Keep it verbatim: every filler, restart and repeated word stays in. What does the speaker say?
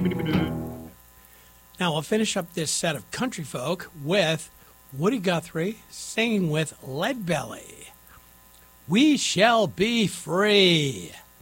Now, I'll finish up this set of country folk with Woody Guthrie singing with Leadbelly. We shall be free.